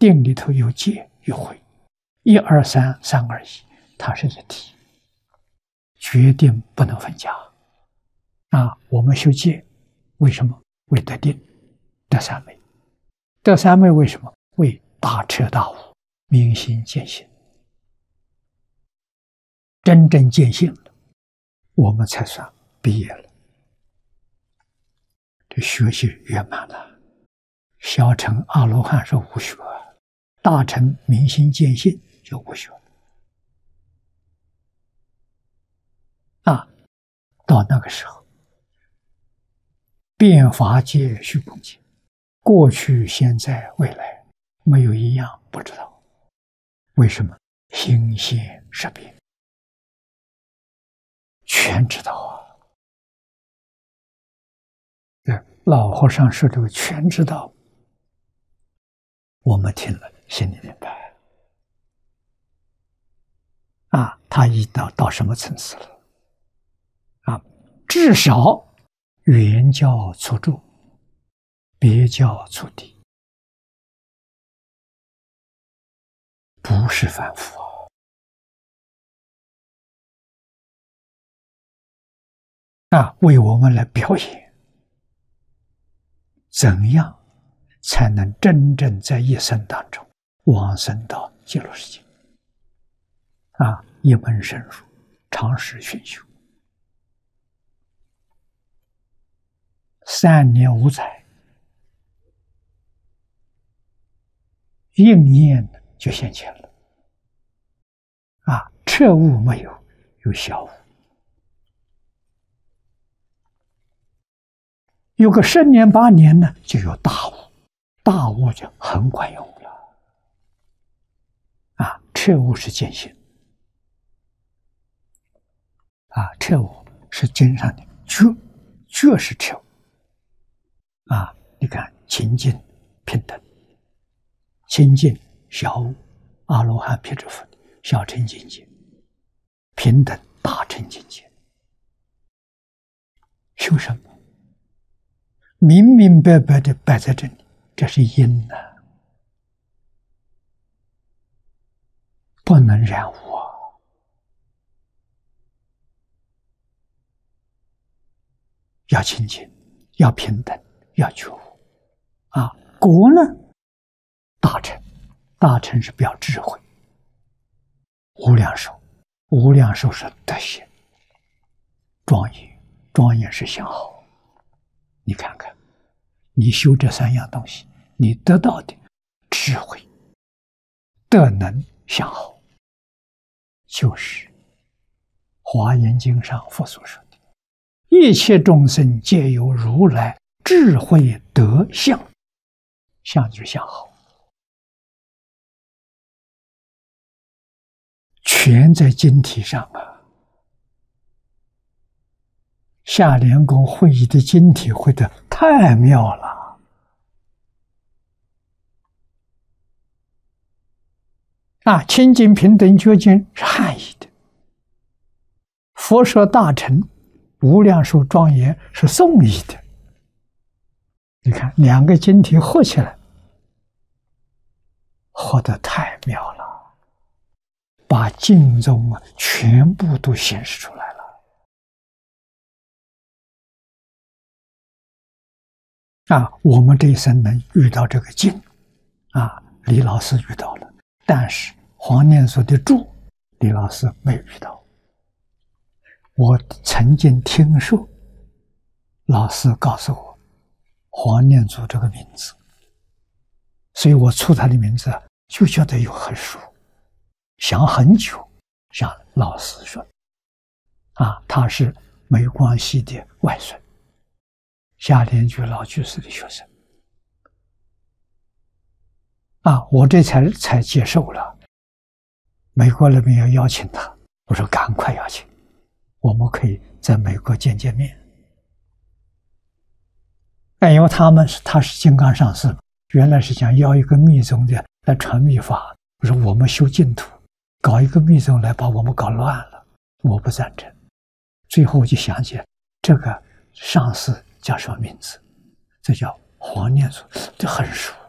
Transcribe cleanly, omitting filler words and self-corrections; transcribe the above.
定里头有戒有慧，一二三，三二一，它是一体，决定不能分家。我们修戒为什么？为得定、得三昧。得三昧为什么？为大彻大悟、明心见性。真正见性了，我们才算毕业了，这学习圆满了。小乘阿罗汉是无学，大乘明心见性就无学。到那个时候，遍法界虚空界，过去、现在、未来，没有一样不知道。为什么？心现识变，全知道老和尚说这个全知道，我们听了心里明白。他已到什么层次了？至少原教初住，别教初地，不是凡夫为我们来表演，怎样才能真正在一生当中往生到极乐世界？一门深入，长时熏修，3年5载，应验就现前了。彻悟没有，有小悟。有个10年8年呢，就有大悟，大悟就很管用了。彻悟是见性。彻悟是经上的觉是彻悟。你看清净平等，清净小悟，阿罗汉辟支佛的小乘境界，平等大乘境界。修什么？明明白白的摆在这里，这是因不能染污要清净，要平等，要觉悟。果呢？大乘，大乘是表智慧。无量寿，无量寿是德行。庄严，庄严是相好。你看看，你修这3样东西，你得到的智慧、德能、相好，就是《华严经》上佛所说的：一切众生皆有如来智慧德相，相就是相好，全在经体上夏莲公会议的经体会得太妙了。清净平等觉经是汉译的，佛说大乘无量寿庄严是宋译的。你看2个经体合起来，合得太妙了，把经中全部都显示出来了。我们这一生能遇到这个经，李老师遇到了，但是黄念祖的注，李老师没有遇到。我曾经听说，老师告诉我黄念祖这个名字，所以我出他的名字就觉得又很熟，想很久，想老师说，他是梅光熙的外孙，夏莲居老居士的学生。我这才接受了。美国那边要邀请他，我说赶快邀请，我们可以在美国见面。因为他是金刚上师，原来是想要一个密宗的来传密法，我说我们修净土，搞一个密宗来把我们搞乱了，我不赞成。最后我就想起来，这个上师叫什么名字？这叫黄念祖，这很熟。